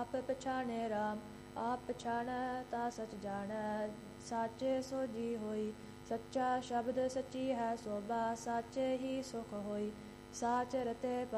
आप पछाणे राम। आप पछाणै ता सच जाणै, साचे सो जी होई। सच्चा शब्द सच्ची है शोभा, साचे ही सुख होई। साच रते